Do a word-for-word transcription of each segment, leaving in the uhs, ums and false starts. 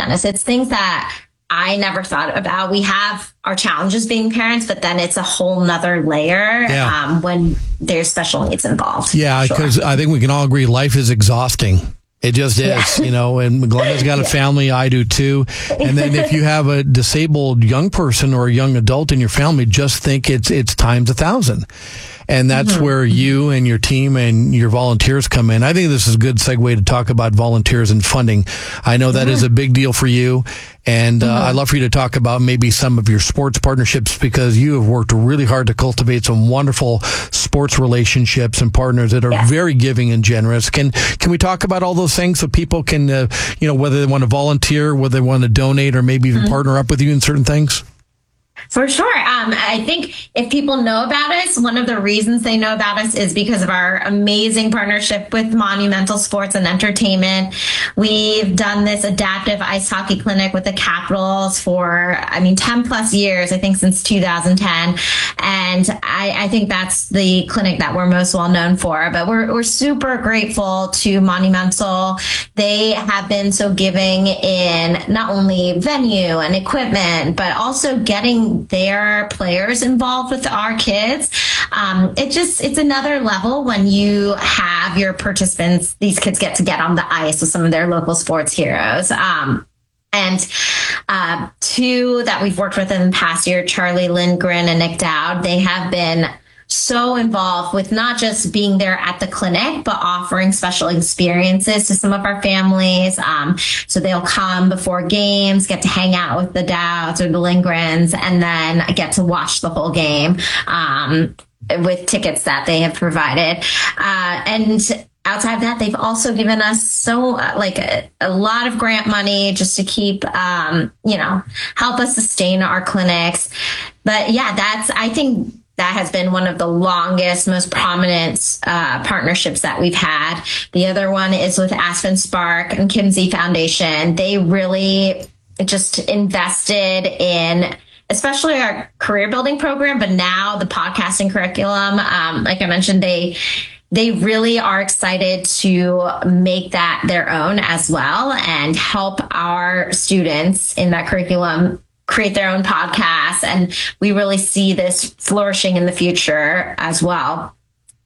Dennis. It's things that I never thought about. We have our challenges being parents, but then it's a whole nother layer yeah. um, when there's special needs involved. Yeah, because sure. I think we can all agree life is exhausting. It just is, yeah. you know, and Glenda's got a yeah. family. I do too. And then if you have a disabled young person or a young adult in your family, just think it's, it's times a thousand. And that's mm-hmm. where you and your team and your volunteers come in. I think this is a good segue to talk about volunteers and funding. I know that mm-hmm. is a big deal for you. And uh, mm-hmm. I'd love for you to talk about maybe some of your sports partnerships, because you have worked really hard to cultivate some wonderful sports relationships and partners that are yeah. very giving and generous. Can can we talk about all those things so people can, uh, you know, whether they want to volunteer, whether they want to donate, or maybe even mm-hmm. partner up with you in certain things? For sure. Um, I think if people know about us, one of the reasons they know about us is because of our amazing partnership with Monumental Sports and Entertainment. We've done this adaptive ice hockey clinic with the Capitals for, I mean, ten plus years, I think since two thousand ten. And I, I think that's the clinic that we're most well known for. But we're, we're super grateful to Monumental. They have been so giving in not only venue and equipment, but also getting their players involved with our kids. Um, it just, it's another level when you have your participants, these kids get to get on the ice with some of their local sports heroes. Um, and uh, two that we've worked with in the past year, Charlie Lindgren and Nick Dowd, they have been so involved with not just being there at the clinic, but offering special experiences to some of our families. Um, so they'll come before games, get to hang out with the Dowds or the Lindgrens, and then get to watch the whole game um, with tickets that they have provided. Uh, and outside of that, they've also given us so uh, like a, a lot of grant money just to keep, um, you know, help us sustain our clinics. But yeah, that's, I think, that has been one of the longest, most prominent uh, partnerships that we've had. The other one is with Aspen Spark and Kimsey Foundation. They really just invested in, especially our career building program, but now the podcasting curriculum. Um, like I mentioned, they they really are excited to make that their own as well and help our students in that curriculum create their own podcasts. And we really see this flourishing in the future as well.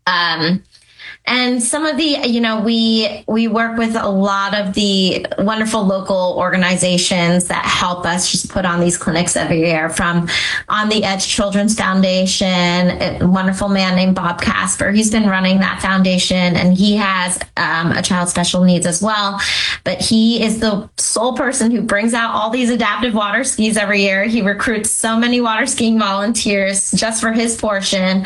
Um, and some of the, you know, we, we work with a lot of the wonderful local organizations that help us just put on these clinics every year, from On the Edge Children's Foundation, a wonderful man named Bob Casper. He's been running that foundation, and he has um, a child special needs as well. But he is the sole person who brings out all these adaptive water skis every year. He recruits so many water skiing volunteers just for his portion.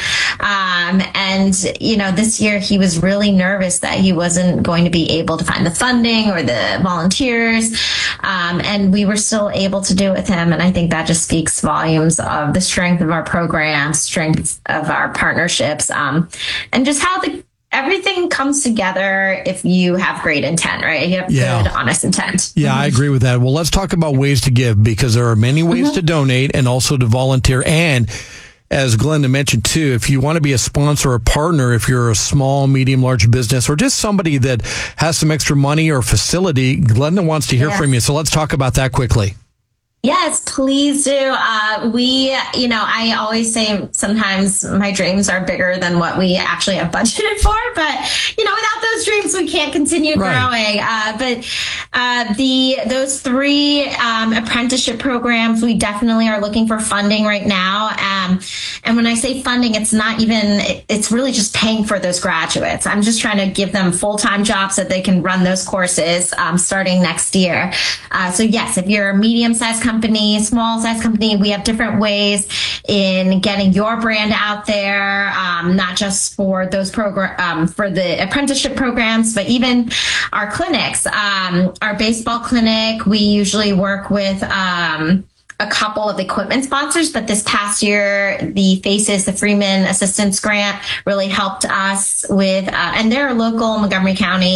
Um, and, you know, this year he was really nervous that he wasn't going to be able to find the funding or the volunteers. Um, and we were still able to do it with him. And I think that just speaks volumes of the strength of our program, strength of our partnerships, um, and just how the everything comes together if you have great intent, right? You have yeah. good, honest intent. Yeah, I agree with that. Well, let's talk about ways to give, because there are many ways mm-hmm. to donate and also to volunteer. And as Glenda mentioned too, if you want to be a sponsor or partner, if you're a small, medium, large business, or just somebody that has some extra money or facility, Glenda wants to hear yes. from you. So let's talk about that quickly. Yes, please do. Uh, we, you know, I always say sometimes my dreams are bigger than what we actually have budgeted for, but, you know, without those dreams, we can't continue right. growing. Uh, but uh, the those three um, apprenticeship programs, we definitely are looking for funding right now. Um, and when I say funding, it's not even, it's really just paying for those graduates. I'm just trying to give them full-time jobs so they can run those courses um, starting next year. Uh, so yes, if you're a medium-sized company, company, small size company, we have different ways in getting your brand out there, um, not just for those program, um, for the apprenticeship programs, but even our clinics. Um, our baseball clinic, we usually work with um, a couple of equipment sponsors, but this past year, the FACES, the Freeman Assistance Grant, really helped us with, uh, and they're a local Montgomery County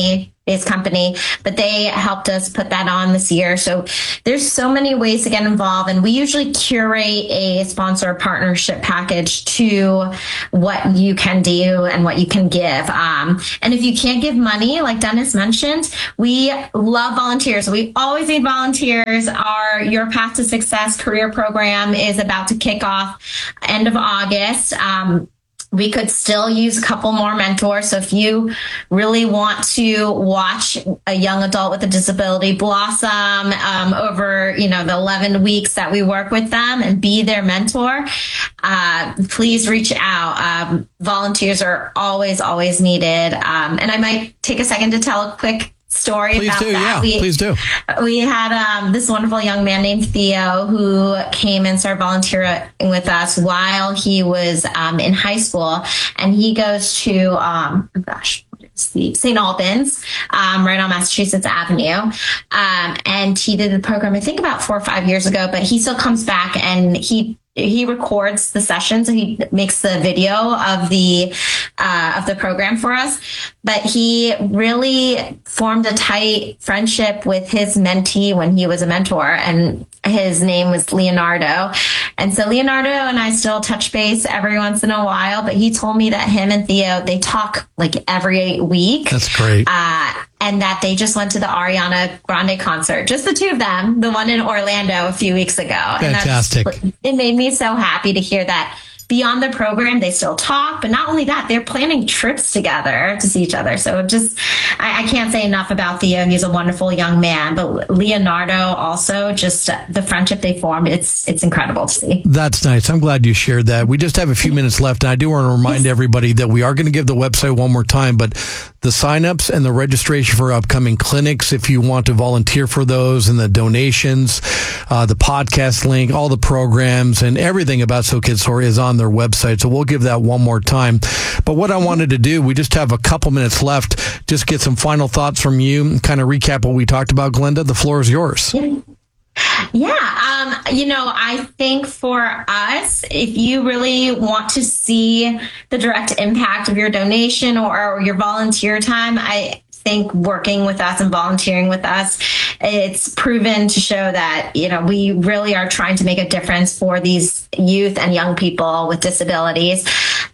based company, but they helped us put that on this year. So there's so many ways to get involved, and we usually curate a sponsor partnership package to what you can do and what you can give. Um, and if you can't give money, like Dennis mentioned, we love volunteers. We always need volunteers. Our Your Path to Success career program is about to kick off end of August. Um, We could still use a couple more mentors. So if you really want to watch a young adult with a disability blossom um, over, you know, the eleven weeks that we work with them and be their mentor, uh, please reach out. Um, volunteers are always, always needed. Um, and I might take a second to tell a quick story please about do, that. Yeah, we, please do. We had um, this wonderful young man named Theo who came and started volunteering with us while he was um, in high school, and he goes to um, oh gosh. Saint Albans, um, right on Massachusetts Avenue. Um, and he did the program, I think about four or five years ago, but he still comes back and he he records the sessions and he makes the video of the uh, of the program for us. But he really formed a tight friendship with his mentee when he was a mentor, and his name was Leonardo. And so Leonardo and I still touch base every once in a while, but he told me that him and Theo, they talk like every week. That's great. Uh, and that they just went to the Ariana Grande concert, just the two of them, the one in Orlando a few weeks ago. Fantastic. And that's, it made me so happy to hear that. Beyond the program, they still talk, but not only that, they're planning trips together to see each other. So just, I, I can't say enough about Theo. He's a wonderful young man, but Leonardo also, just the friendship they formed, it's it's incredible to see. That's nice. I'm glad you shared that. We just have a few minutes left, and I do want to remind everybody that we are going to give the website one more time, but the signups and the registration for upcoming clinics, if you want to volunteer for those, and the donations, uh, the podcast link, all the programs, and everything about So Kids Soar is on their website. So we'll give that one more time. But what I wanted to do, we just have a couple minutes left, just get some final thoughts from you, kind of recap what we talked about. Glenda, the floor is yours. Yeah, um, you know, I think for us, if you really want to see the direct impact of your donation or, or your volunteer time, I think working with us and volunteering with us, it's proven to show that, you know, we really are trying to make a difference for these youth and young people with disabilities.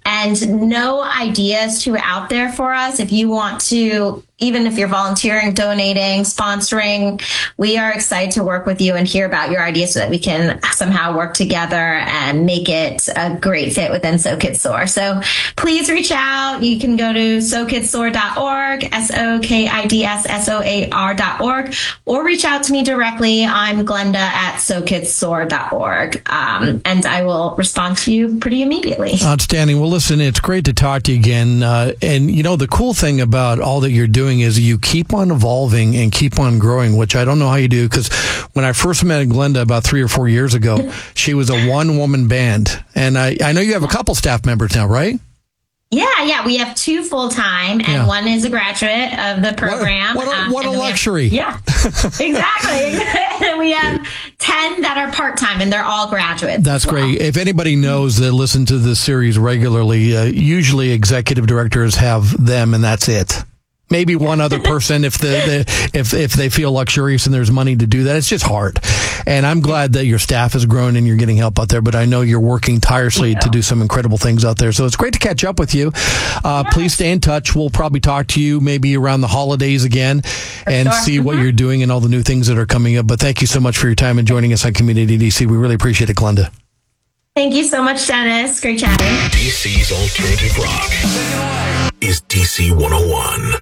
And no ideas too out there for us. If you want to, even if you're volunteering, donating, sponsoring, we are excited to work with you and hear about your ideas so that we can somehow work together and make it a great fit within So Kids Soar. So please reach out. You can go to so kids soar dot org, S O K I D S S O A R dot org, or reach out to me directly. I'm Glenda at so kids soar dot org, um, and I will respond to you pretty immediately. Outstanding. Well, listen, it's great to talk to you again. Uh, and, you know, the cool thing about all that you're doing is you keep on evolving and keep on growing, which I don't know how you do, because when I first met Glenda about three or four years ago, she was a one-woman band. And I, I know you have a couple staff members now, right? Yeah, yeah. We have two full-time, and Yeah. one is a graduate of the program. What, what a, Um, what a and we luxury. Have, yeah, exactly. And we have ten that are part-time, and they're all graduates. That's as well. great. If anybody knows that listen to this series regularly, uh, usually executive directors have them, and that's it. Maybe one other person if the, the if if they feel luxurious and there's money to do that. It's just hard. And I'm glad that your staff has grown and you're getting help out there, but I know you're working tirelessly to do some incredible things out there. So it's great to catch up with you. Uh, please stay in touch. We'll probably talk to you maybe around the holidays again and sure. see what Mhm. you're doing and all the new things that are coming up. But thank you so much for your time and joining us on Community D C. We really appreciate it, Glenda. Thank you so much, Dennis. Great chatting. D C's Alternative Rock is D C one oh one.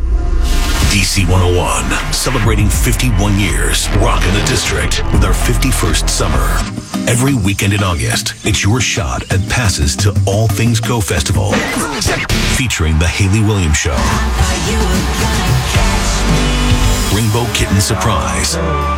D C one oh one, celebrating fifty-one years, rocking the district with our fifty-first summer. Every weekend in August, it's your shot at passes to All Things Go Festival, featuring the Hayley Williams Show, Rainbow Kitten Surprise,